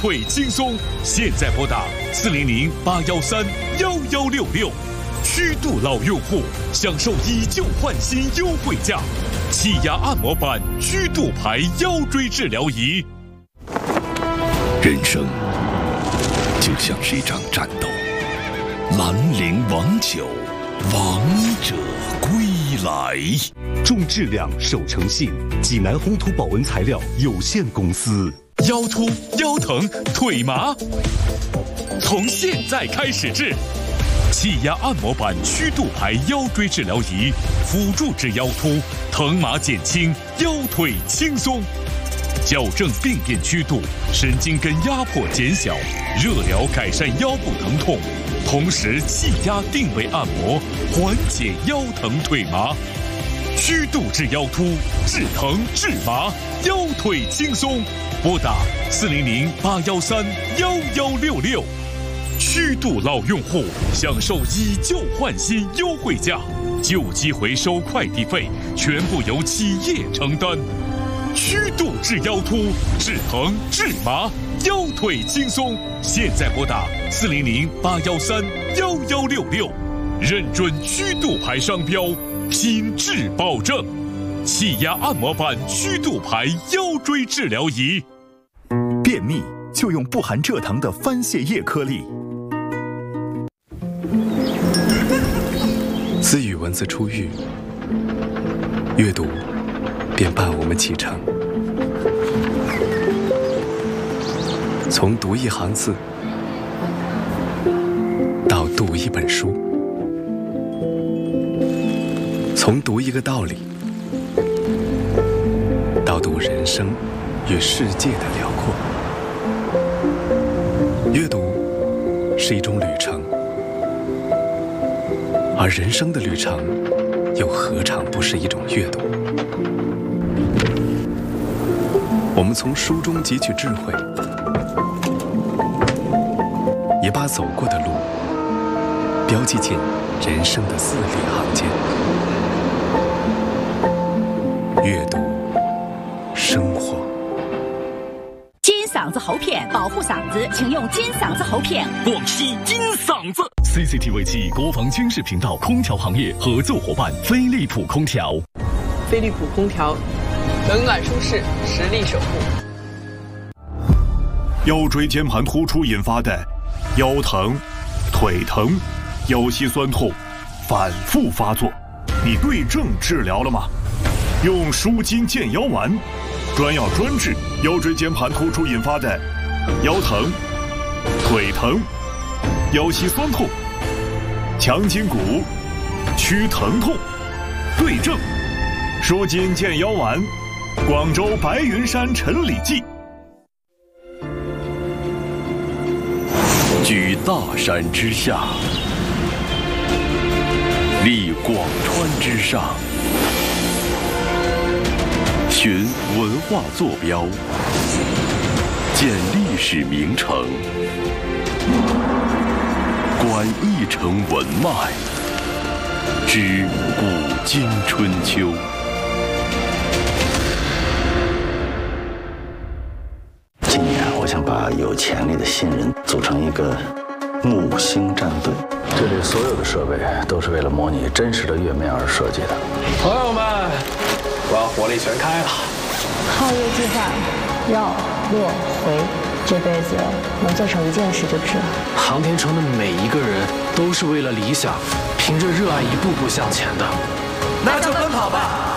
腿轻松，现在拨打400-813-1166，虚度老用户享受以旧换新优惠价，气压按摩板虚度牌腰椎治疗仪。 人生就像是一场战斗，兰陵王酒，王者归来。 重质量守诚信，济南宏图保温材料有限公司。 腰突、腰疼、腿麻，从现在开始治。气压按摩板虚度牌腰椎治疗仪，辅助治腰突，疼麻减轻，腰腿轻松。矫正病变曲度，神经根压迫减小，热疗改善腰部疼痛，同时气压定位按摩，缓解腰疼腿麻。虚度治腰突，治疼治麻，腰腿轻松。拨打400-813-1166，虚度老用户享受以旧换新优惠价，旧机回收快递费全部由企业承担。虚度治腰突，治疼治麻，腰腿轻松。现在拨打400-813-1166，认准虚度牌商标，品质保证。气压按摩板虚度牌腰椎治疗仪。 便秘就用不含蔗糖的番泻叶颗粒。 自与文字出狱，阅读便伴我们启程。从读一行字，到读一本书；从读一个道理，到读人生与世界的辽阔。阅读是一种旅程，而人生的旅程又何尝不是一种阅读？我们从书中汲取智慧，也把走过的路标记进人生的字里行间。阅读生活。 金嗓子喉片保护嗓子，请用金嗓子喉片。 广西金嗓子。 CCTV 7国防军事频道空调行业合作伙伴飞利浦空调。 飞利浦空调，冷暖舒适，实力守护。 腰椎间盘突出引发的腰疼、腿疼、腰膝酸痛反复发作，你对症治疗了吗？用舒筋健腰丸，专药专治腰椎间盘突出引发的腰疼、腿疼、腰膝酸痛，强筋骨，祛疼痛，对症舒筋健腰丸，广州白云山陈李记。 居大山之下，立广川之上，寻文化坐标，建历史名城，观一城文脉，知古今春秋。 今年我想把有潜力的新人组成一个木星战队，这里所有的设备都是为了模拟真实的月面而设计的。 朋友们，我要火力全开了！ 皓月计划，绕落回，这辈子能做成一件事就值了。 航天城的每一个人都是为了理想，凭着热爱一步步向前的。 那就奔跑吧！